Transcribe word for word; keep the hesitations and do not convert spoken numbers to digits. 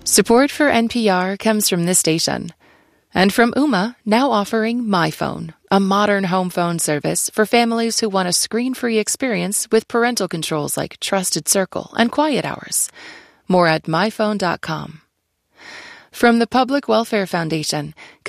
Support for N P R comes from this station and from Ooma, now offering MyPhone, a modern home phone service for families who want a screen-free experience with parental controls like Trusted Circle and Quiet Hours. More at my phone dot com. From the Public Welfare Foundation,